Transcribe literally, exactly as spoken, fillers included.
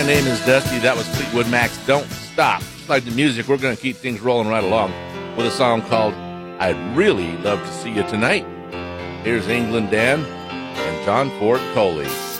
My name is Dusty. That was Fleetwood Mac's Don't Stop. Just like the music, we're going to keep things rolling right along with a song called I'd Really Love to See You Tonight. Here's England Dan and John Ford Coley.